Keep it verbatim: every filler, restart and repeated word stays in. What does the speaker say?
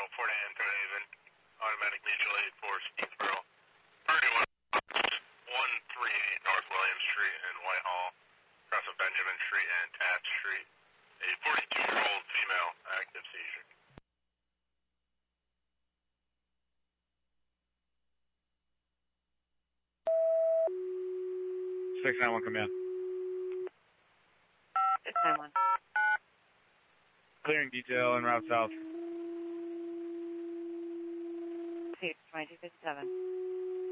Fort Ann, Threadhaven, automatic mutual aid for Stevensboro. thirty-one one thirty-eight North William Street in Whitehall, across of Benjamin Street and Taft Street. A forty-two-year-old female, active seizure. six nine one, come in. six nine one. Clearing detail en route south. twenty-two fifty-seven.